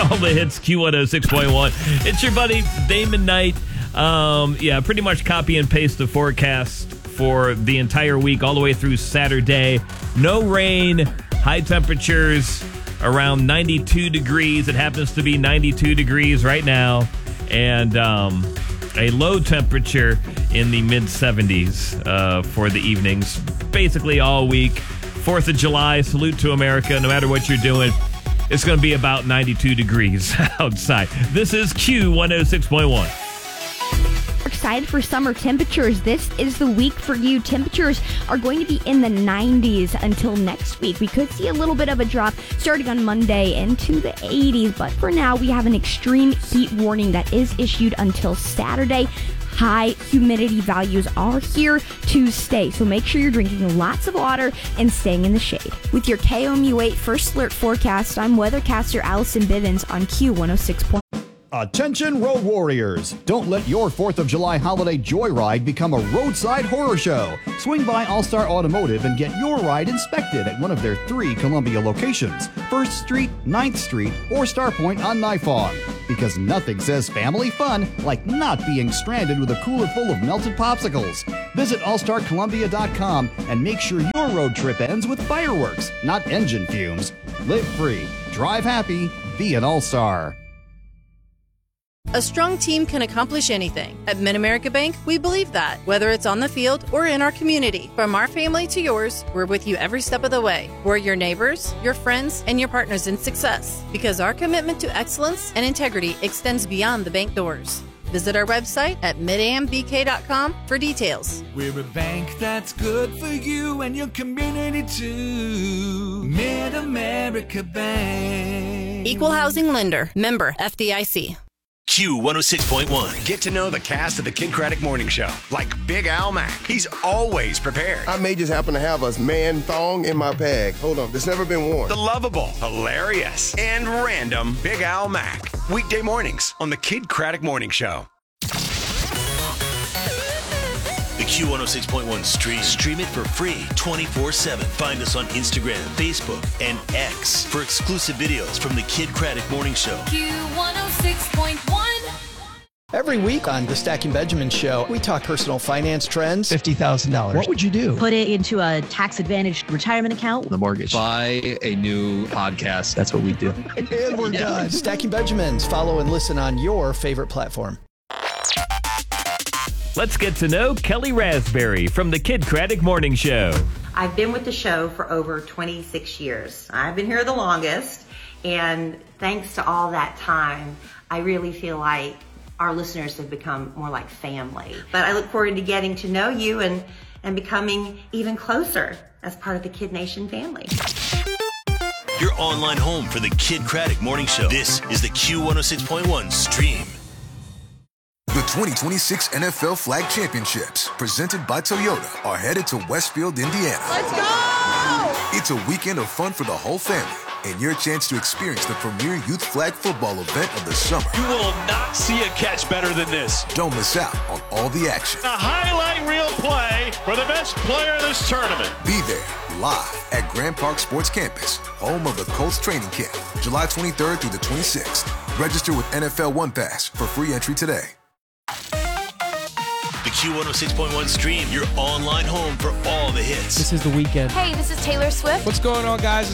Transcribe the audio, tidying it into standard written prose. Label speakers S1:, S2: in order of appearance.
S1: all the hits, Q106.1. It's your buddy, Damon Knight. Pretty much copy and paste the forecast for the entire week, all the way through Saturday. No rain, high temperatures around 92 degrees. It happens to be 92 degrees right now. And a low temperature in the mid-70s for the evenings, basically all week. 4th of July, salute to America. No matter what you're doing, it's going to be about 92 degrees outside. This is Q106.1.
S2: Excited for summer temperatures. This is the week for you. Temperatures are going to be in the 90s until next week. We could see a little bit of a drop starting on Monday into the 80s, but for now we have an extreme heat warning that is issued until Saturday. High humidity values are here to stay, so make sure you're drinking lots of water and staying in the shade. With your KOMU8 First Alert forecast, I'm weathercaster Allison Bivens on Q106.
S3: Attention road warriors! Don't let your 4th of July holiday joyride become a roadside horror show. Swing by All-Star Automotive and get your ride inspected at one of their 3 Columbia locations, 1st Street, 9th Street, or Starpoint on Nifong. Because nothing says family fun like not being stranded with a cooler full of melted popsicles. Visit allstarcolumbia.com and make sure your road trip ends with fireworks, not engine fumes. Live free, drive happy, be an All-Star.
S4: A strong team can accomplish anything. At Mid-America Bank, we believe that, whether it's on the field or in our community. From our family to yours, we're with you every step of the way. We're your neighbors, your friends, and your partners in success. Because our commitment to excellence and integrity extends beyond the bank doors. Visit our website at midambk.com for details.
S5: We're a bank that's good for you and your community too. Mid-America Bank.
S4: Equal housing lender. Member FDIC.
S6: Q106.1. Get to know the cast of the Kid Craddock Morning Show, like Big Al Mack. He's always prepared.
S7: I may just happen to have a man thong in my bag. Hold on, it's never been worn.
S6: The lovable, hilarious, and random Big Al Mack. Weekday mornings on the Kid Craddock Morning Show.
S8: The Q106.1 stream. Stream it for free 24/7. Find us on Instagram, Facebook, and X for exclusive videos from the Kid Craddock Morning Show.
S9: Q106.1.
S10: Every week on the Stacking Benjamin Show, we talk personal finance trends.
S11: $50,000. What would you do?
S12: Put it into a tax-advantaged retirement account.
S11: The mortgage. Buy a new podcast. That's what we do.
S10: And we're done. Stacking Benjamins. Follow and listen on your favorite platform.
S1: Let's get to know Kelly Raspberry from the Kid Craddock Morning Show.
S13: I've been with the show for over 26 years. I've been here the longest, and thanks to all that time, I really feel like our listeners have become more like family. But I look forward to getting to know you and becoming even closer as part of the Kid Nation family.
S8: Your online home for the Kid Craddock Morning Show. This is the Q106.1 stream.
S14: The 2026 NFL Flag Championships, presented by Toyota, are headed to Westfield, Indiana.
S9: Let's go!
S14: It's a weekend of fun for the whole family and your chance to experience the premier youth flag football event of the summer.
S15: You will not see a catch better than this.
S14: Don't miss out on all the action.
S15: A highlight reel play for the best player of this tournament.
S14: Be there live at Grand Park Sports Campus, home of the Colts training camp, July 23rd through the 26th. Register with NFL One Pass for free entry today.
S8: The Q106.1 stream, your online home for all the hits.
S16: This is The Weeknd.
S9: Hey, this is Taylor Swift.
S16: What's going on, guys?